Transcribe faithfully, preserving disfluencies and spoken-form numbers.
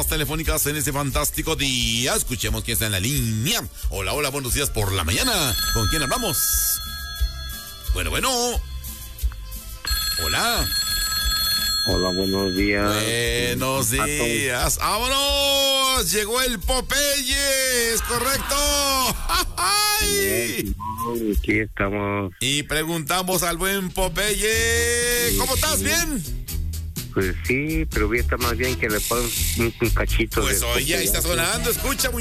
telefónicas en este fantástico día. Escuchemos quién está en la línea. Hola, hola, buenos días por la mañana. ¿Con quién hablamos? Bueno, bueno. Hola. Hola, buenos días. Buenos días. ¡Vámonos! Llegó el Popeye, ¿es correcto? ¡Ay! Aquí estamos. Y preguntamos al buen Popeye, ¿cómo estás? ¿Bien? Pues sí, pero voy a estar más bien que le pongan un, un cachito. Pues de oye, ahí está Popeye. sonando, escucha,